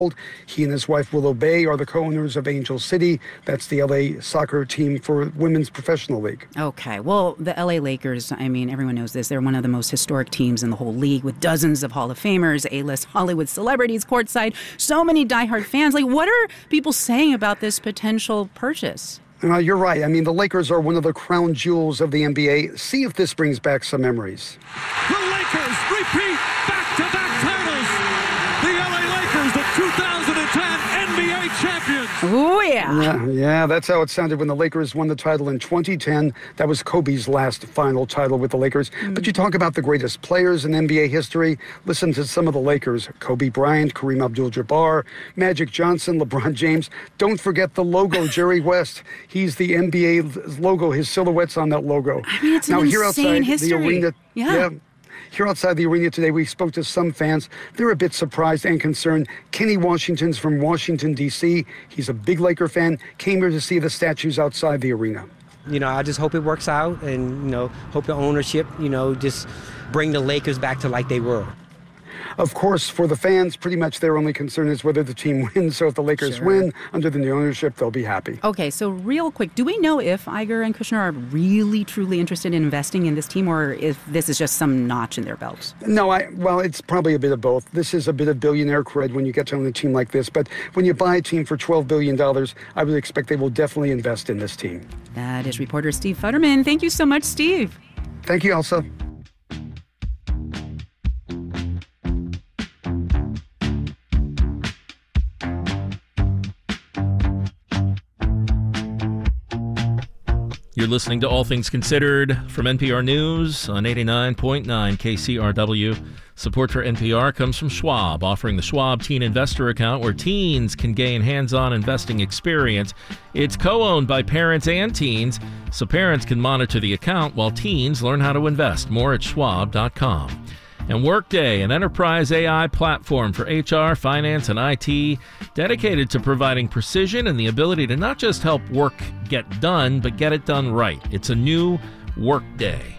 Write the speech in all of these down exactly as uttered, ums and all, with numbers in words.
He and his wife, Willow Bay, are the co-owners of Angel City. That's the L A soccer team for Women's Professional League. Okay. Well, the L A Lakers, I mean, everyone knows this. They're one of the most historic teams in the whole league with dozens of Hall of Famers, A-list Hollywood celebrities courtside, so many diehard fans. Like, what are people saying about this potential purchase? Uh, you're right. I mean, the Lakers are one of the crown jewels of the N B A. See if this brings back some memories. The Lakers repeat back-to-back titles. The L A Lakers, the two thousand ten N B A champions. Oh, yeah. yeah. Yeah, that's how it sounded when the Lakers won the title in twenty ten. That was Kobe's last final title with the Lakers. Mm. But you talk about the greatest players in N B A history. Listen to some of the Lakers. Kobe Bryant, Kareem Abdul-Jabbar, Magic Johnson, LeBron James. Don't forget the logo, Jerry West. He's the N B A logo. His silhouette's on that logo. I mean, it's an now, insane here outside history. The arena, yeah. yeah. Here outside the arena today, we spoke to some fans. They're a bit surprised and concerned. Kenny Washington's from Washington, D C He's a big Laker fan, came here to see the statues outside the arena. You know, I just hope it works out and, you know, hope the ownership, you know, just bring the Lakers back to like they were. Of course, for the fans, pretty much their only concern is whether the team wins. So if the Lakers Sure. win under the new ownership, they'll be happy. Okay, so real quick, do we know if Iger and Kushner are really, truly interested in investing in this team, or if this is just some notch in their belts? No, I well, it's probably a bit of both. This is a bit of billionaire cred when you get to own a team like this. But when you buy a team for twelve billion dollars, I would expect they will definitely invest in this team. That is reporter Steve Futterman. Thank you so much, Steve. Thank you, Elsa. You're listening to All Things Considered from N P R News on eighty-nine point nine K C R W. Support for N P R comes from Schwab, offering the Schwab Teen Investor Account where teens can gain hands-on investing experience. It's co-owned by parents and teens, so parents can monitor the account while teens learn how to invest. More at schwab dot com. And Workday, an enterprise A I platform for H R, finance, and I T, dedicated to providing precision and the ability to not just help work get done, but get it done right. It's a new Workday.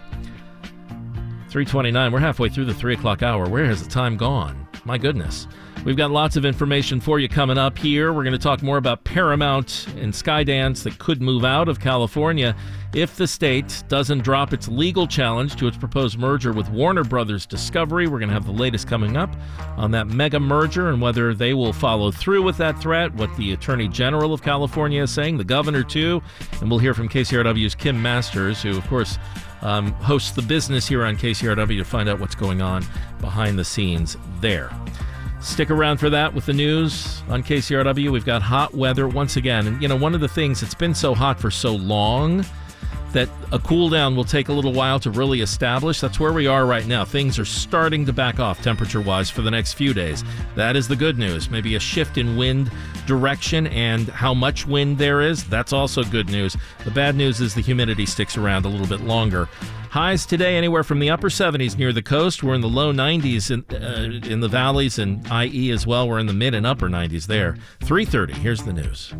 three twenty-nine, we're halfway through the three o'clock hour. Where has the time gone? My goodness. We've got lots of information for you coming up here. We're going to talk more about Paramount and Skydance that could move out of California if the state doesn't drop its legal challenge to its proposed merger with Warner Brothers Discovery. We're going to have the latest coming up on that mega merger and whether they will follow through with that threat, what the Attorney General of California is saying, the governor too. And we'll hear from K C R W's Kim Masters, who, of course, um, hosts The Business here on K C R W to find out what's going on behind the scenes there. Stick around for that with the news on K C R W. We've got hot weather once again. And, you know, one of the things, it's been so hot for so long that a cool down will take a little while to really establish. That's where we are right now. Things are starting to back off temperature-wise for the next few days. That is the good news. Maybe a shift in wind direction and how much wind there is. That's also good news. The bad news is the humidity sticks around a little bit longer. Highs today anywhere from the upper seventies near the coast. We're in the low nineties in, uh, in the valleys, and I E as well. We're in the mid and upper nineties there. three thirty, here's the news.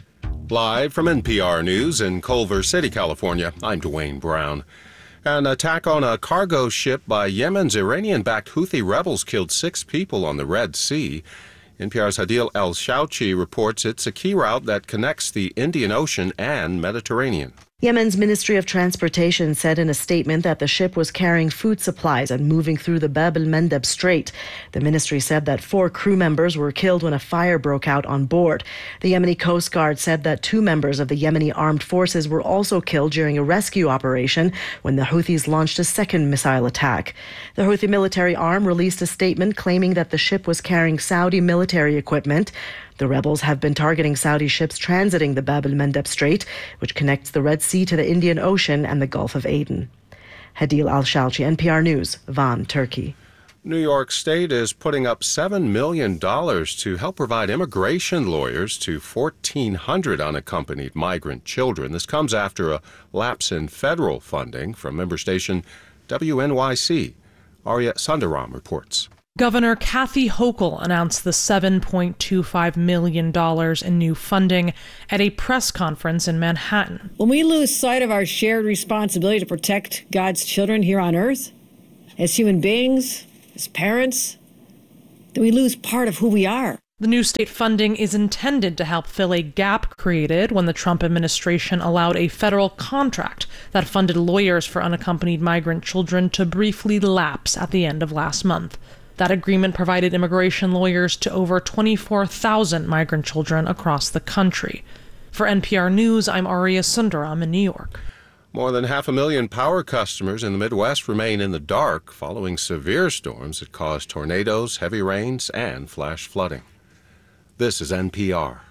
Live from N P R News in Culver City, California, I'm Dwayne Brown. An attack on a cargo ship by Yemen's Iranian-backed Houthi rebels killed six people on the Red Sea. N P R's Hadil El-Shauchi reports it's a key route that connects the Indian Ocean and Mediterranean. Yemen's Ministry of Transportation said in a statement that the ship was carrying food supplies and moving through the Bab el-Mandeb Strait. The ministry said that four crew members were killed when a fire broke out on board. The Yemeni Coast Guard said that two members of the Yemeni armed forces were also killed during a rescue operation when the Houthis launched a second missile attack. The Houthi military arm released a statement claiming that the ship was carrying Saudi military equipment. The rebels have been targeting Saudi ships transiting the Bab el-Mandeb Strait, which connects the Red Sea to the Indian Ocean and the Gulf of Aden. Hadil Al-Shalchi, N P R News, Van, Turkey. New York State is putting up seven million dollars to help provide immigration lawyers to fourteen hundred unaccompanied migrant children. This comes after a lapse in federal funding from member station W N Y C. Arya Sundaram reports. Governor Kathy Hochul announced the seven point two five million dollars in new funding at a press conference in Manhattan. When we lose sight of our shared responsibility to protect God's children here on earth, as human beings, as parents, then we lose part of who we are. The new state funding is intended to help fill a gap created when the Trump administration allowed a federal contract that funded lawyers for unaccompanied migrant children to briefly lapse at the end of last month. That agreement provided immigration lawyers to over twenty-four thousand migrant children across the country. For N P R News, I'm Arya Sundaram in New York. More than half a million power customers in the Midwest remain in the dark following severe storms that caused tornadoes, heavy rains, and flash flooding. This is N P R.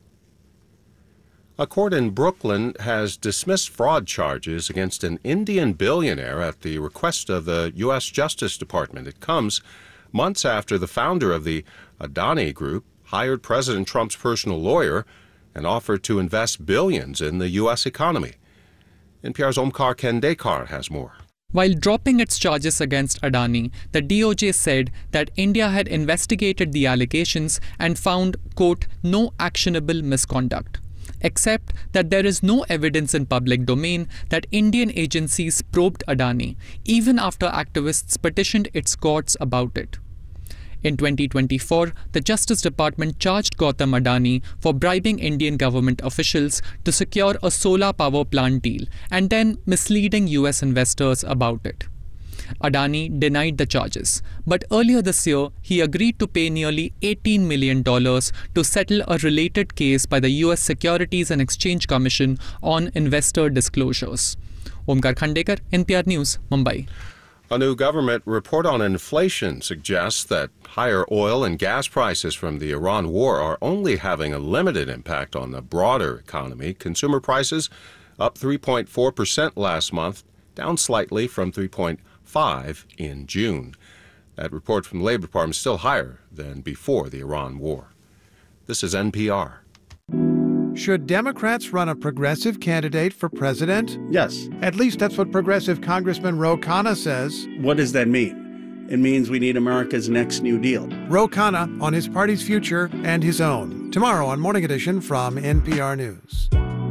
A court in Brooklyn has dismissed fraud charges against an Indian billionaire at the request of the U S Justice Department. It comes months after the founder of the Adani Group hired President Trump's personal lawyer and offered to invest billions in the U S economy. N P R's Omkar Kandekar has more. While dropping its charges against Adani, the D O J said that India had investigated the allegations and found, quote, no actionable misconduct, except that there is no evidence in public domain that Indian agencies probed Adani, even after activists petitioned its courts about it. In twenty twenty-four, the Justice Department charged Gautam Adani for bribing Indian government officials to secure a solar power plant deal and then misleading U S investors about it. Adani denied the charges, but earlier this year, he agreed to pay nearly eighteen million dollars to settle a related case by the U S Securities and Exchange Commission on investor disclosures. Omkar Khandekar, N P R News, Mumbai. A new government report on inflation suggests that higher oil and gas prices from the Iran war are only having a limited impact on the broader economy. Consumer prices up three point four percent last month, down slightly from three point five in June. That report from the Labor Department is still higher than before the Iran war. This is N P R. Should Democrats run a progressive candidate for president? Yes. At least that's what progressive Congressman Ro Khanna says. What does that mean? It means we need America's next New Deal. Ro Khanna on his party's future and his own. Tomorrow on Morning Edition from N P R News.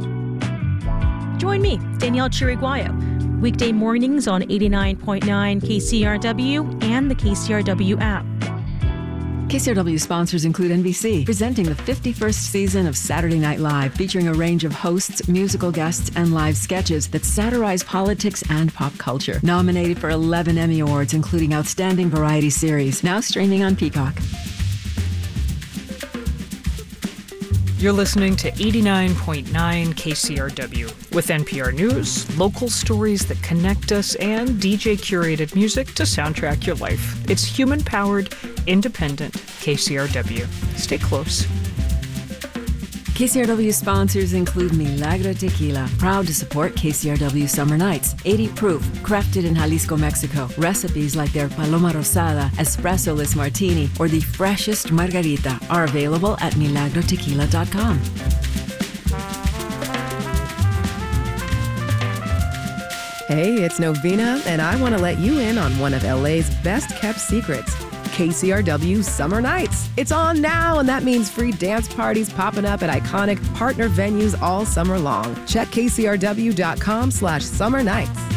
Join me, Danielle Chiriguayo, weekday mornings on eighty-nine point nine K C R W and the K C R W app. K C R W sponsors include N B C, presenting the fifty-first season of Saturday Night Live, featuring a range of hosts, musical guests, and live sketches that satirize politics and pop culture. Nominated for eleven Emmy Awards, including Outstanding Variety Series, now streaming on Peacock. You're listening to eighty-nine point nine K C R W with N P R News, local stories that connect us, and D J-curated music to soundtrack your life. It's human-powered, independent K C R W. Stay close. K C R W sponsors include Milagro Tequila, proud to support K C R W Summer Nights. eighty proof, crafted in Jalisco, Mexico. Recipes like their Paloma Rosada, Espresso-less Martini, or the freshest Margarita are available at milagro tequila dot com. Hey, it's Novena, and I want to let you in on one of L A's best-kept secrets. K C R W Summer Nights. It's on now, and that means free dance parties popping up at iconic partner venues all summer long. Check K C R W dot com slash summer nights.